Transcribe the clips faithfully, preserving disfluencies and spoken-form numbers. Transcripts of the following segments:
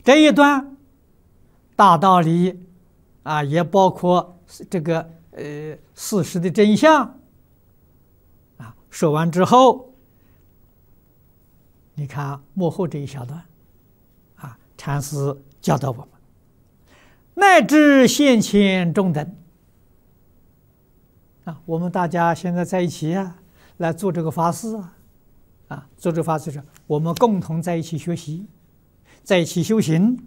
这一段大道理啊，也包括这个呃事实的真相啊。说完之后，你看幕后这一小段啊，禅师教导我们，乃至现前众等啊，我们大家现在在一起啊，来做这个法事啊，啊，做这个法事是我们共同在一起学习，在一起修行。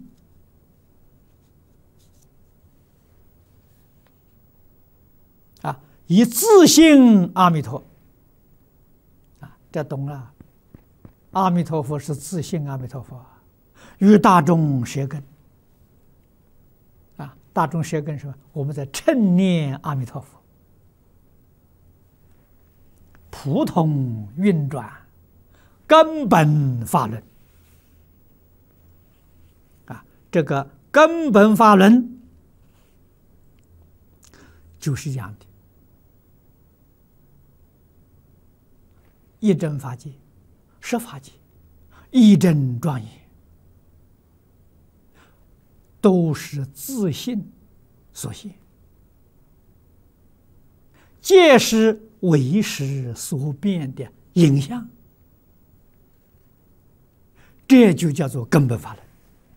啊，以自性阿弥陀，啊，这懂了。阿弥陀佛是自性阿弥陀佛，与大众舌根。啊，大众舌根是什么？我们在称念阿弥陀佛，普通运转，根本法轮。啊，这个根本法轮就是这样的。一真法界、十法界、一真庄严，都是自性所现，皆是唯识所变的影像，这就叫做根本法轮。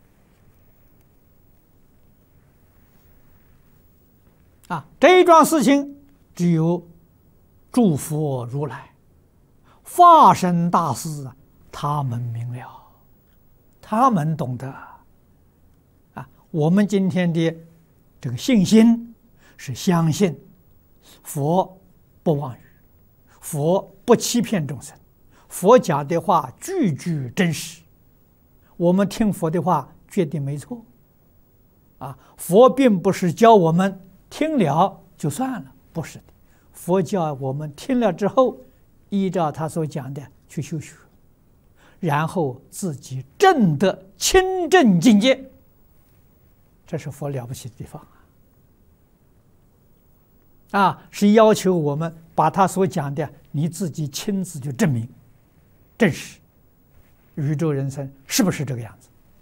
啊，这一桩事情只有诸佛如来、法身大士啊，他们明了，他们懂得。啊，我们今天的这个信心是相信佛不妄语，佛不欺骗众生，佛讲的话句句真实，我们听佛的话决定没错。啊，佛并不是教我们听了就算了，不是的，佛教我们听了之后，依照他所讲的去修学，然后自己证得清正境界，这是佛了不起的地方啊！啊，是要求我们把他所讲的你自己亲自去证明、证实，宇宙人生是不是这个样子？